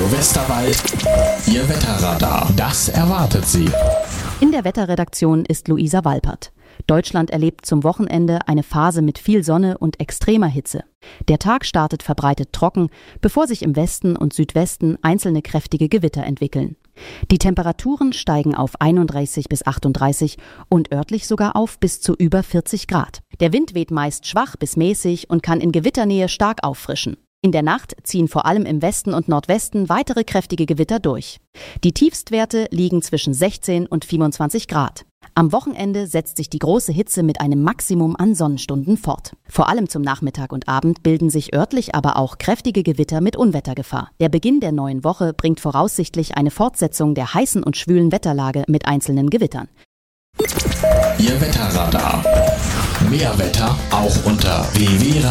Radio Westerwald, Ihr Wetterradar. Das erwartet Sie. In der Wetterredaktion ist Luisa Walpert. Deutschland erlebt zum Wochenende eine Phase mit viel Sonne und extremer Hitze. Der Tag startet verbreitet trocken, bevor sich im Westen und Südwesten einzelne kräftige Gewitter entwickeln. Die Temperaturen steigen auf 31 bis 38 und örtlich sogar auf bis zu über 40 Grad. Der Wind weht meist schwach bis mäßig und kann in Gewitternähe stark auffrischen. In der Nacht ziehen vor allem im Westen und Nordwesten weitere kräftige Gewitter durch. Die Tiefstwerte liegen zwischen 16 und 24 Grad. Am Wochenende setzt sich die große Hitze mit einem Maximum an Sonnenstunden fort. Vor allem zum Nachmittag und Abend bilden sich örtlich aber auch kräftige Gewitter mit Unwettergefahr. Der Beginn der neuen Woche bringt voraussichtlich eine Fortsetzung der heißen und schwülen Wetterlage mit einzelnen Gewittern. Ihr Wetterradar. Mehr Wetter auch unter www.